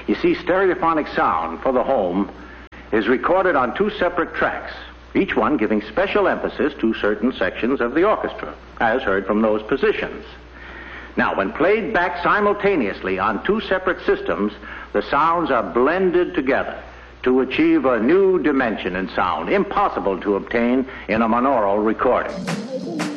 You see, stereophonic sound for the home is recorded on two separate tracks, each one giving special emphasis to certain sections of the orchestra, as heard from those positions. Now, when played back simultaneously on two separate systems, the sounds are blended together to achieve a new dimension in sound, impossible to obtain in a monaural recording.